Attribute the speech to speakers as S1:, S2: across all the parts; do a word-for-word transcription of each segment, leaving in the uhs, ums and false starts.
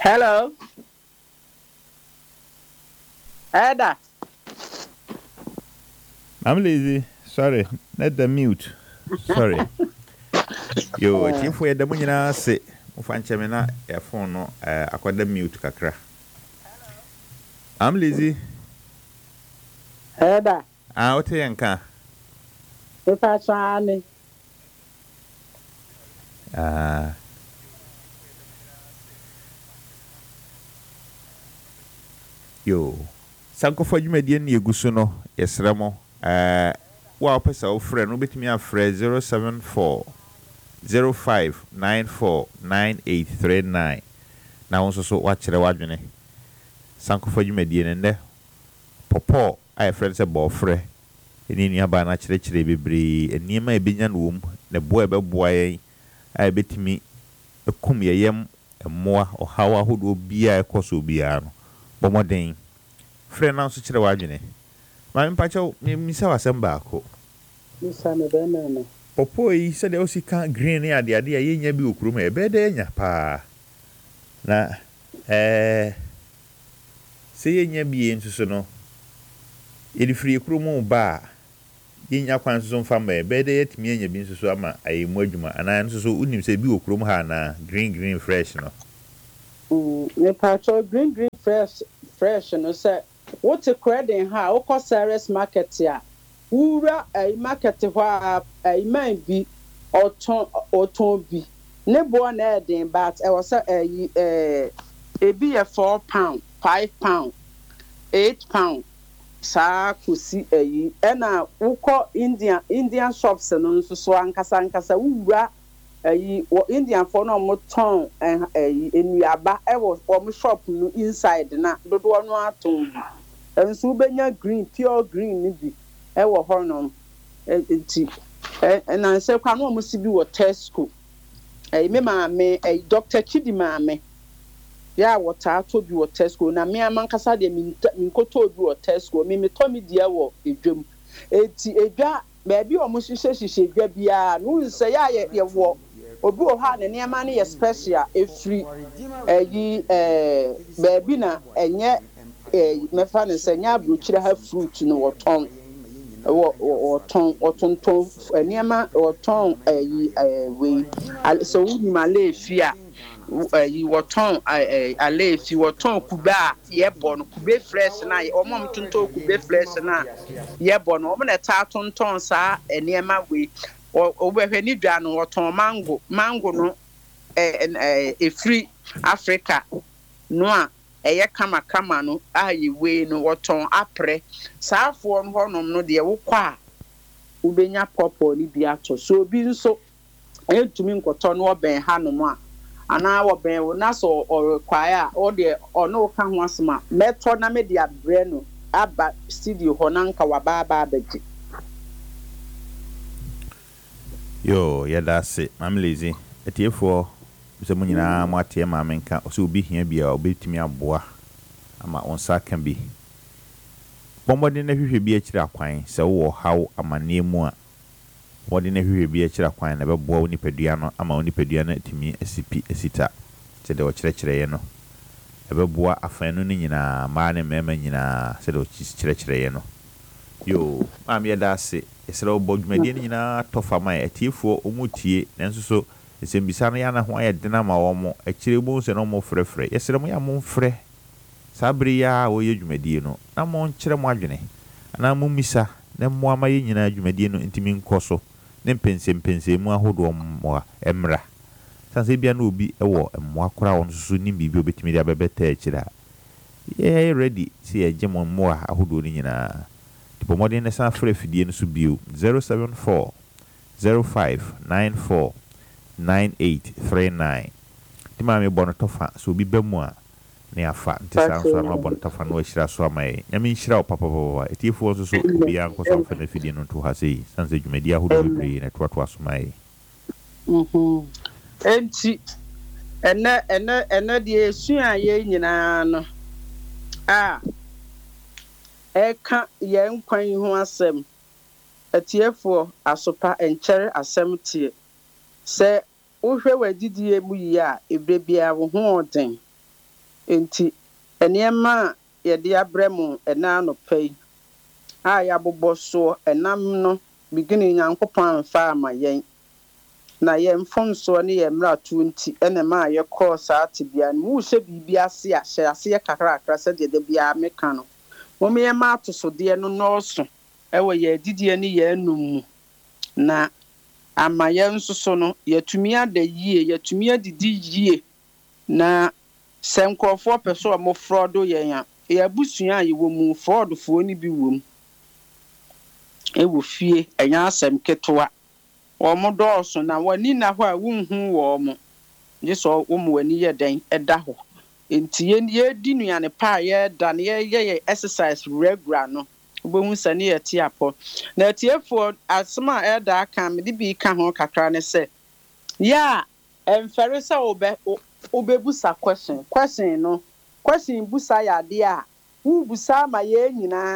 S1: Hello. Ada.
S2: I'm lazy. Sorry. Let the mute. Sorry. Yo, chief we the munyina say ufanche me na e phone no eh akwada mute kakra. I'm lazy.
S1: Ada.
S2: Ah, ote yanka.
S1: Ifa chane.
S2: Ah. Yo. Sanko for dwumadie na yeguso no yesremo eh wa opesa wo frɛ no betimi afrɛ zero seven four zero five nine four nine eight three nine na won so so wa kyerɛ wadwene sanko for dwumadie ne nde popo ai frɛ se bo frɛ eni ni aba na kyerɛ kyerɛ bebre eniema ebenya no wom ne bo ebeboa yen ai betimi ekum yeyem emmoa ohawa hodo bia ekoso bia no bomoden friend now so kyerɛ wadwene ma mpacho mi sa wasem baako
S1: Misa me be na na
S2: popo yi se de osika green ne ade ade ye nya bi okurum e be de nya pa na eh se ye nya bi enso so no ye di free okurum ba ye nya kwan so mfa ma e be de yetimi nya bi enso so ama ayemu adwuma ana enso so unim se bi okurum ha na green green fresh no
S1: mm me pacho green green fresh fresh no say what credit ha o ko Ceres market ya wura ai market ho ai man bi oton oton bi ne bo na edin but e was ai eh e bi e four pound five pound eight pound sa kusi ai e na uko Indian Indian shops no nso so ankasa ankasa wura ai Indian for no mo ton ai enuaba e was o shop no inside na dodo no aton enso benya green pure green ni bi e wo honom enti e na se kwa no mo si bi wo Tesco e me ma me e Doctor Chidi ma me ya wo ta to bi wo Tesco na me amankasa de mi nkoto bi wo Tesco me me to mi dia wo edwam enti edwa ba bi o mo hihye hihye edwa bia no nse ya ye wo obi o ha ne niam na ye special efri eyi eh ba bi na enye eh mefa ne se nya abrochire ha fruit no woton wo woton wotonton niam woton eyi eh we so wuni male fi a eyi woton ale fi woton kuba ye bon kube fresh na o mom tonton kube fresh na ye bon o na ta tonton sa niam we o be hwe ni dwa no woton mango mango no eh eh free Africa no a eye kama kama no ayi we no woton apre saafo no honom no de wo kwa a ubenya popo ni bi ato so bi nso entumi nkoto no oben hanom a ana oben wo na so orkwaa a o de ono ka ho asema meto na me de abre no aba studio ho na nka wa baba abaji
S2: yo yada se mamlezi etiefo se munyina mo atie ma menka o se obi hia bia obetimi aboa ama onsa kan bi bomode na hwehwe bi akira akwan se wo haw amane mu a wode na hwehwe bi akira akwan na beboa oni padua no ama oni padua na timi asipi asita se de o kyerɛkyerɛ ye no ebeboa afan no nyina ma ne mema nyina se de o kyerɛkyerɛ ye no yo am yada se esere obodwumade nyina tofa mai atiefo omutie nanso so esembisa no ya na ho ayedena ma wo mo akire bo se no mo frɛfrɛ yesere mo ya mo frɛ sabri ya wo yedwumade no na mo nkyere mo adwene ana mo misa na mo amaye nyina adwumade no ntimi nkoso ne mpensem pensem mu ahodo mo emra sanse bia na obi ewo mo akora won so ni bibi obetimi dia bebeta akira ye ready si eje mo mo ahodo ni nyina pomodin na san frɛ fidie no so bio zero seven four zero five nine four nine eight three nine tima me bono tofa so bi bemu a ne afa ntesa so na bono tofa no ahira so amae nyame nhira papa papa etiefo so so bi an ko so fa na fidie no to ha sei sanse dwumadi ahodo bebre na to to asomae
S1: mhm enti ene ene ene de esu a ye nyina no ah eka ye nkwan ho asem atiefo asopa enkyere asem tie se wohwe wadidie mu yi a ebre bia wo ho oden enti enema ye de abremu ena no pay a ya bobɔ so enam no beginning Nyankopɔn amfa ama yen na ye mfomso ne ye mra twenty ene ma ye call saa tibia mu hye bibia ase a hye ase ye kakra kakra se de bia meka no mo me ma atoso de no nooso ewe ye didie ne ye anum na ama ye nsoso no ye tumi ada yie ye tumi adidi yie na senkrofo peso mo frodo ye ya ye abusua ye wo mu frodofo ni bi wo mu e wo fie enya asem ketoa Omo dɔɔso na wani na hɔ a wunhu wɔ mo yeso wo mo wani yɛ den ɛda hɔ enti ye ye di nuane pa ye da ne ye ye exercise regular no obohu sɛ ne yɛ te apɔ na tiefo asema ɛda aka me de bi ka ho kakra ne sɛ ya emfere sɛ obe obebusa question question no question busa ya de a wu busa ma ye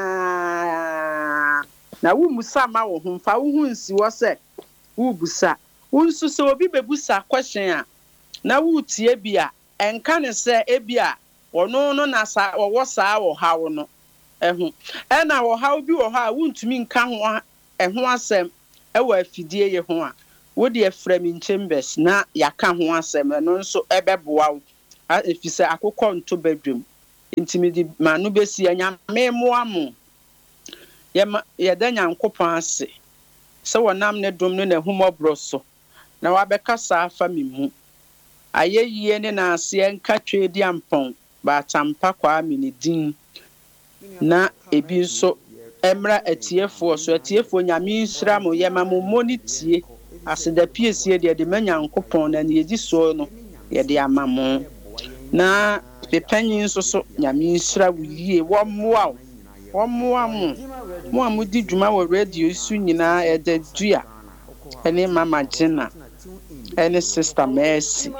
S1: nyina na wu musa ma wo ho fa wo hu nsi wo sɛ Ubusa. Unsu so obi bebusa question a na wutie bia enka ne se ebia ono no na sa wo saa wo hawo no ehu e na wo hawo bi wo ha a wuntumi nka ho eho asem e wa afidie ye ho a wo de Efrem Chambers na yaka ho asem no nso ebeboa wo efise akokɔ nto bedwam ntimi di manu besi anya memo amu ye ye da Nyankopɔn ase se wonam ne dom no na humobro so na wabeka sa afa mimu ayeyie ne na ase enka twedi ampon ba tampa kwa aminidin na ebi nso emra atiefo so atiefo nyame nhira mo ye ma mo monitie aseda piesie de de Nyankopɔn na ne yedi so no ye de amamo na pepanyin nso so nyame nhira wo yie wo moa wo moa mo mo amudi dwuma wo radio su nyina eda dua ene mama Gina ene sister Mercy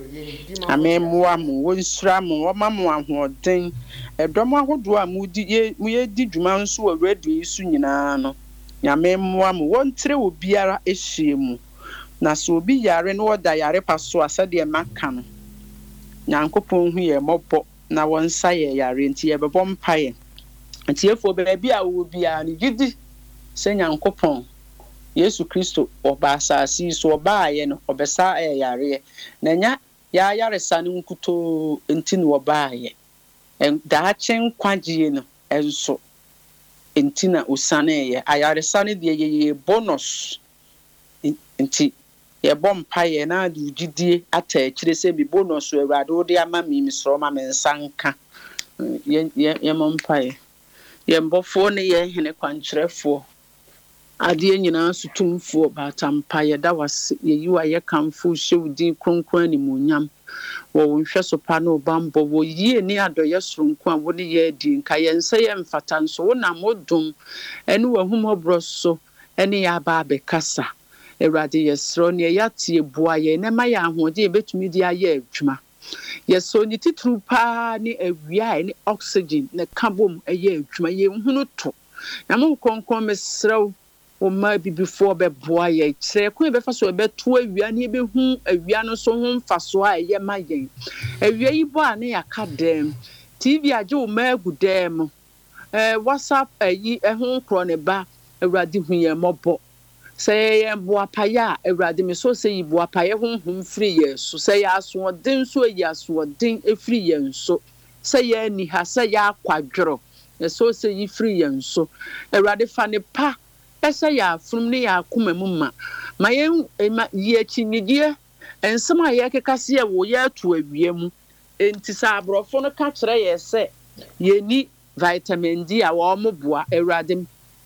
S1: ame moa mo wo nsura mo wo mama ahoden edom ahodo a mudi ye mu ye di dwuma nso wo radio su nyina no nyame moa mo wo ntre obiara ehie mu na so obi yare no woda yare paso asade maka no Nyankopɔn hu ye mobɔ na won sa ye yare nti ye bebɔ mpaye Atiefo beebi a wo bia ne gidi se Nyankopɔn Yesu Kristo oba asasi so oba aye no obesa ayare na nya ya yaresa ne nkuto enti no oba aye en da chen kwagye no enso enti na osane ye ayaresa ne de ye bonus enti ye bompa ye na de gidie ata akire se bi bonus Awurade wo de ama mi misro ma me nsanka ye ye mompa ye Yembofo ne ye hene kwankyerefo ade nyina sutumfo batampa ye da was ye yiwa ye kamfo hyewdi kronkron ni munyam wo nhwe so pa no bambo wo yie ni adoye soronko a wo de ye di nka ye nse ye mfata nso wo na modum ene wo humobro so ene ya ba be kasa Ewurade ye sro ne ya tie bua ye ne ma ya ahode e betumi di aye adwuma Yes, so ni titru pa ni awia ni oxygen na kabom eye adwuma ye hunu to na mo konkon mesrew o ma bibifo be boa ye kire ko be fa so be to awia ni be hu awia no so hu mfaso a eye ma yen awia yi bo a na yaka dem T V age o ma agudem eh WhatsApp ayi ehun kro ne ba Awurade hu ye mobo say ye boapaya Awurade me so say boapaya honhom free ye so say aso den so ye aso den e free ye nso say ye ni ha say ya kwadworo ye so say yi free ye nso Awurade fa ne pa e say ya frum ne ya akoma mu ma ma ye ye chinidie ensem a ye kekase ye wo ye to awie mu enti sa abrofo no ka kire ye say ye ni vitamin D a wo mo boa Awurade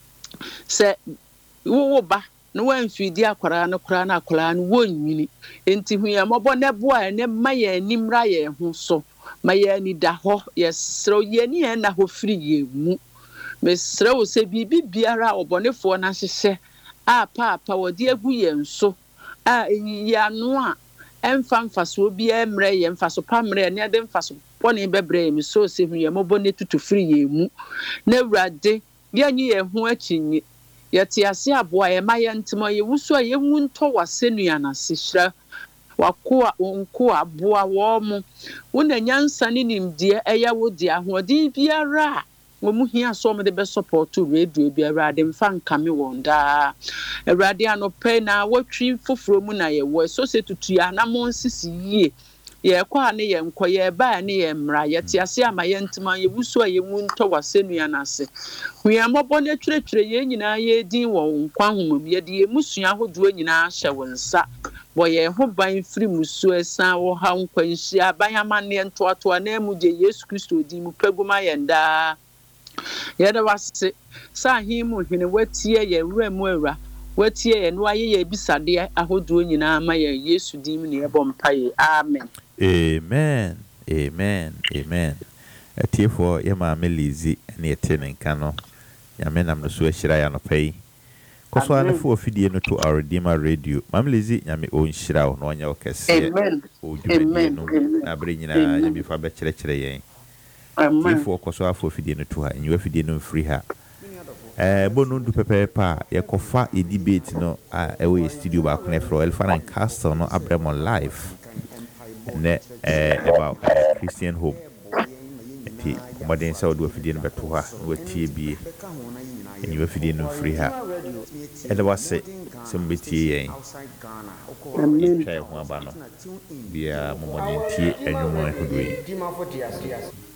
S1: say wo wo ba no wan fidi akwara no kora na akwara no wonnyini enti hu ya mobo ne boa ne maye nimra ye ho so maye ni da ho ye sro ye ni e na ho firi ye mu me sro se bibi biara obonefo na hyehye a pa pa wodi agu ye nso a ya no a emfa mfaso bi emre ye mfaso pa mre ne de mfaso poni bebre me so se hu ye mobo ne tutu firi ye mu na Awurade ye nyi ye ho achinyi yeti ase aboa ye maye ntimo ye wuso ye wunto wasenua na sehira wakoa onko aboa wo mo wona nyansa ne nimdie eya wo di ahoden biara wo mu hia so mo de be support radio biara de mfa nkame won da awrade anope na wotwi foforo mu na ye wo so se tutua na mo nsisi yie ye kwa ne ye nkɔ ye ba ne ye mra ye te ase ama ye ntima ye busu a ye mu ntɔ wasenua na ase hua mɔbɔ ne twerɛtwerɛ ye nyina ye din wɔ nkwa homom ye de ye musua hodo nyina hyɛ wo nsa bo ye ho ban firi musu esan wo ha nkwanhyia ban amane ntoatoa na mu je Yesu Kristo din mu paguma ye nda ye da wase sa himu hene watie ye wura mu awura watie ye no aye ye bisade ahodo nyina ma ye Yesu din mu ne ye bɔ mpae amen.
S2: Amen. Amen. Amen. Atiefo ye ma me Lizzy na yete ne nka no. Ya me nam no so ahira ya no pai. Koso ana fo ofidie no to our Redeemer Radio. Mam Lizzy ya me on hira wo no nya okese.
S1: Amen.
S2: Amen. Na bre nyina ya me fa be kire kire yen.
S1: Amen.
S2: Atiefo koso afo ofidie no to ha. Nyi ofidie no free ha. Eh bonu ndu pepepa ye kofa e debate no a e we studio ba ko na fro Elephant and Castle no abremo live. Ne eh about uh, Christian Hope. Eti modern Saudi afidie no beto ha we tie bie. Eni we afidie no free ha. E da wase sem betie yen.
S1: Amen.
S2: Try ho aba no. Bia mo modern tie enwuma hodo yi.